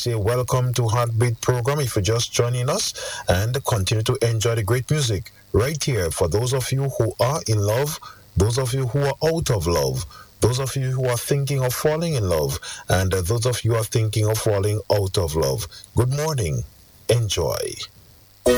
say welcome to Heartbeat program if you're just joining us, and continue to enjoy the great music right here for those of you who are in love, those of you who are out of love, those of you who are thinking of falling in love, and those of you who are thinking of falling out of love. Good morning. Enjoy.